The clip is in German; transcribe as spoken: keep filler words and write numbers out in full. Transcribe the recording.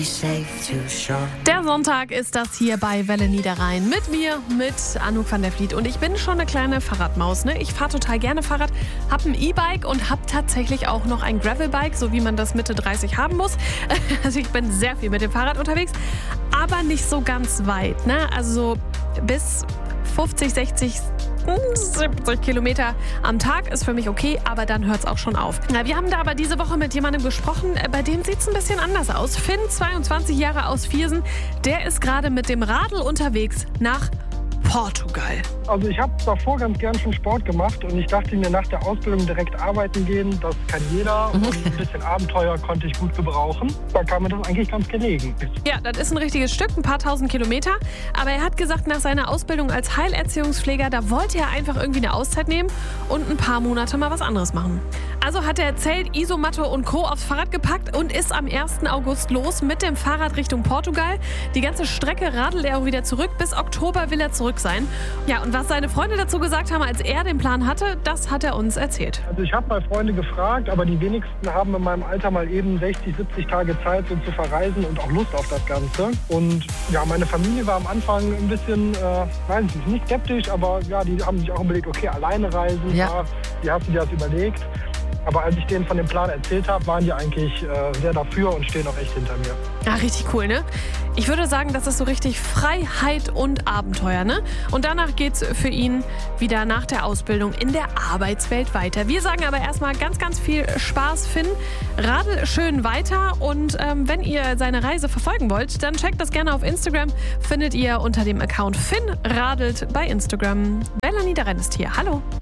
Der Sonntag ist das hier bei Welle Niederrhein. Mit mir, mit Anouk van der Vliet. Und ich bin schon eine kleine Fahrradmaus. Ne? Ich fahre total gerne Fahrrad, habe ein E-Bike und habe tatsächlich auch noch ein Gravelbike, so wie man das Mitte dreißig haben muss. Also ich bin sehr viel mit dem Fahrrad unterwegs, aber nicht so ganz weit. Ne? Also so bis fünfzig, sechzig, siebzig Kilometer am Tag ist für mich okay, aber dann hört es auch schon auf. Na, wir haben da aber diese Woche mit jemandem gesprochen, bei dem sieht es ein bisschen anders aus. Finn, zweiundzwanzig Jahre aus Viersen, der ist gerade mit dem Radl unterwegs nach Portugal. Also ich habe davor ganz gern schon Sport gemacht und ich dachte mir nach der Ausbildung direkt arbeiten gehen, das kann jeder und ein bisschen Abenteuer konnte ich gut gebrauchen. Da kam mir das eigentlich ganz gelegen. Ja, das ist ein richtiges Stück, ein paar tausend Kilometer. Aber er hat gesagt, nach seiner Ausbildung als Heilerziehungspfleger, da wollte er einfach irgendwie eine Auszeit nehmen und ein paar Monate mal was anderes machen. Also hat er Zelt, Isomatte und Co. aufs Fahrrad gepackt und ist am ersten August los mit dem Fahrrad Richtung Portugal. Die ganze Strecke radelt er auch wieder zurück. Bis Oktober will er zurück sein. Ja, und was seine Freunde dazu gesagt haben, als er den Plan hatte, das hat er uns erzählt. Also ich habe mal Freunde gefragt, aber die wenigsten haben in meinem Alter mal eben sechzig, siebzig Tage Zeit, so zu verreisen und auch Lust auf das Ganze. Und ja, meine Familie war am Anfang ein bisschen, äh, weiß ich nicht, nicht skeptisch, aber ja, die haben sich auch überlegt, okay, alleine reisen, ja. ja, wie hast du dir das überlegt? Aber als ich denen von dem Plan erzählt habe, waren die eigentlich äh, sehr dafür und stehen auch echt hinter mir. Ja, richtig cool, ne? Ich würde sagen, das ist so richtig Freiheit und Abenteuer, ne? Und danach geht's für ihn wieder nach der Ausbildung in der Arbeitswelt weiter. Wir sagen aber erstmal ganz, ganz viel Spaß, Finn. Radel schön weiter und ähm, wenn ihr seine Reise verfolgen wollt, dann checkt das gerne auf Instagram. Findet ihr unter dem Account Finn radelt bei Instagram. Welle Niederrhein ist hier. Hallo.